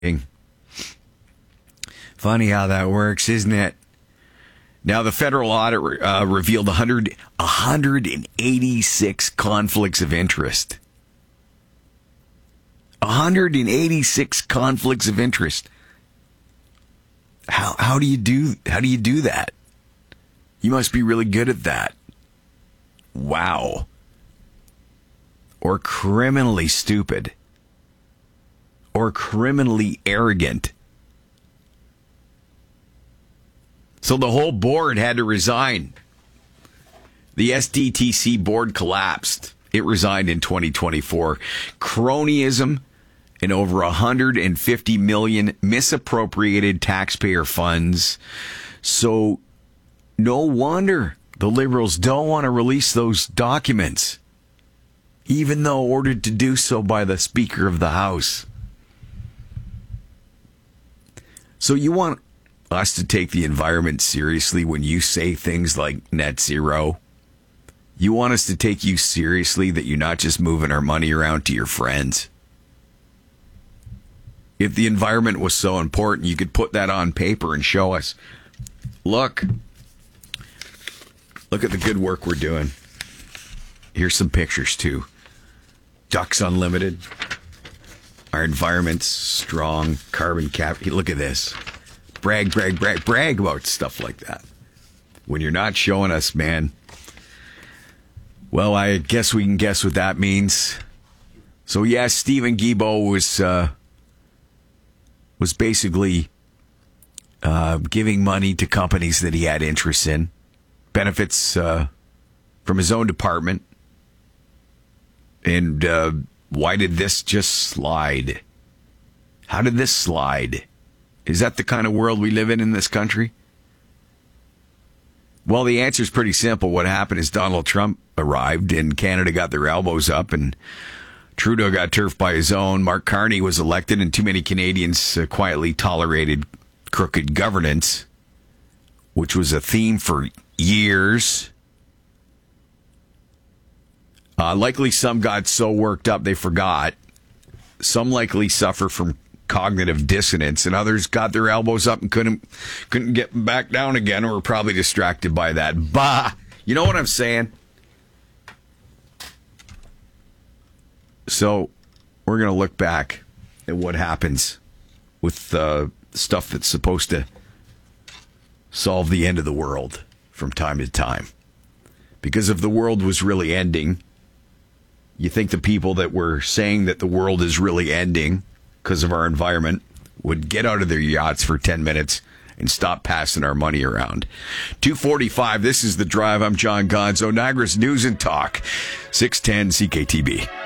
Funny how that works, isn't it? Now, the federal audit revealed 186 conflicts of interest. 186 conflicts of interest. How do you do that? You must be really good at that. Wow. Or criminally stupid. Or criminally arrogant. So the whole board had to resign. The SDTC board collapsed. It resigned in 2024. Cronyism and over $150 million misappropriated taxpayer funds. So no wonder the Liberals don't want to release those documents, even though ordered to do so by the Speaker of the House. So you want us to take the environment seriously when you say things like net zero? You want us to take you seriously that you're not just moving our money around to your friends? If the environment was so important, you could put that on paper and show us. Look at the good work we're doing. Here's some pictures too. Ducks Unlimited. Our environment's strong. Carbon cap. Look at this. Brag about stuff like that. When you're not showing us, man. Well, I guess we can guess what that means. So, yes, Stephen Guilbeault was basically giving money to companies that he had interest in. Benefits from his own department. And why did this just slide? How did this slide? Is that the kind of world we live in this country? Well, the answer is pretty simple. What happened is Donald Trump arrived and Canada got their elbows up and Trudeau got turfed by his own. Mark Carney was elected and too many Canadians quietly tolerated crooked governance, which was a theme for years. Likely some got so worked up they forgot. Some likely suffer from cognitive dissonance, and others got their elbows up and couldn't get back down again, or were probably distracted by that. Bah! You know what I'm saying? So we're going to look back at what happens with stuff that's supposed to solve the end of the world from time to time. Because if the world was really ending, you think the people that were saying that the world is really ending because of our environment would get out of their yachts for 10 minutes and stop passing our money around. 2:45, this is The Drive. I'm John Gonzo, Niagara's News and Talk, 610 CKTB.